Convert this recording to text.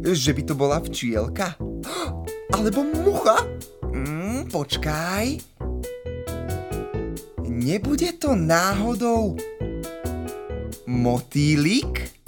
že by to bola včielka? Alebo mucha? Počkaj. Nebude to náhodou motýlik?